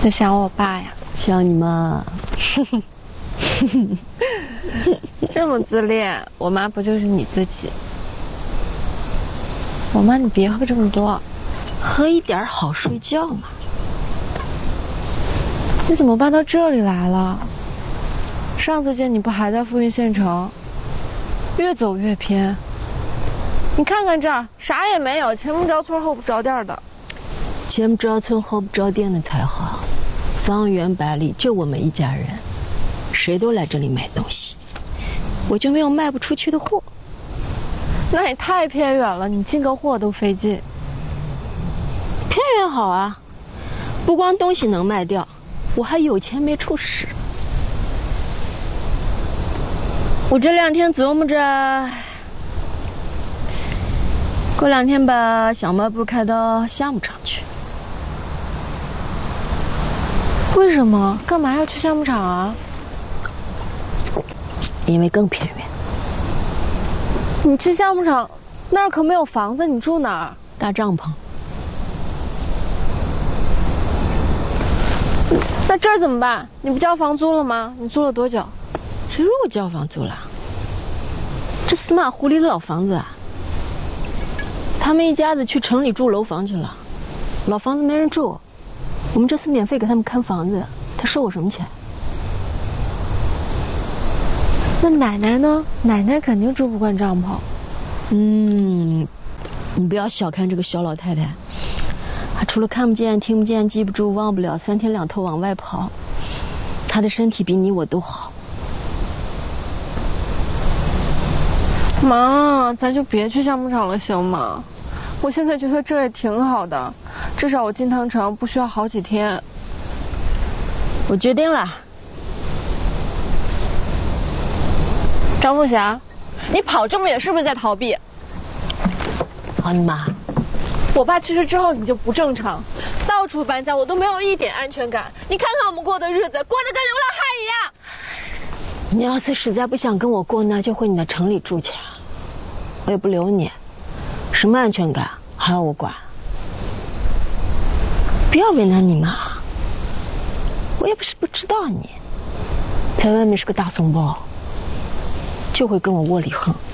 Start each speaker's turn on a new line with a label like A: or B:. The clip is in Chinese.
A: 在想我爸呀？
B: 想你妈。
A: 这么自恋，我妈不就是你自己？我妈，你别喝这么多，
B: 喝一点好睡觉嘛。
A: 你怎么搬到这里来了？上次见你不还在富蕴县城，越走越偏。你看看这儿，啥也没有，前不着村后不着店的。
B: 前不着村后不着店的才好，方圆百里就我们一家人，谁都来这里买东西，我就没有卖不出去的货。
A: 那也太偏远了，你进个货都费劲。
B: 偏远好啊，不光东西能卖掉，我还有钱没处使。我这2天琢磨着，过2天把小卖部开到夏牧场去。
A: 为什么？干嘛要去夏牧场啊？
B: 因为更偏远。
A: 你去夏牧场，那儿可没有房子，你住哪儿？
B: 搭帐篷。
A: 那这儿怎么办？你不交房租了吗？你租了多久？
B: 谁说我交房租了？这司马湖里的老房子啊，他们一家子去城里住楼房去了，老房子没人住，我们这次免费给他们看房子，他收我什么钱？
A: 那奶奶呢？奶奶肯定住不惯帐篷。
B: 你不要小看这个小老太太，她除了看不见、听不见、记不住、忘不了，3天2头往外跑，她的身体比你我都好。
A: 妈，咱就别去夏牧场了，行吗？我现在觉得这也挺好的，至少我进趟城不需要好几天。
B: 我决定了。
A: 张凤霞，你跑这么远是不是在逃避？
B: 好你妈。
A: 我爸去世之后你就不正常，到处搬家，我都没有一点安全感。你看看我们过的日子，过得跟流浪汉一样。
B: 你要是实在不想跟我过，那就回你的城里住去，我也不留你，什么安全感还要我管？不要为难你妈，我也不是不知道你，在外面是个大怂包，就会跟我窝里横。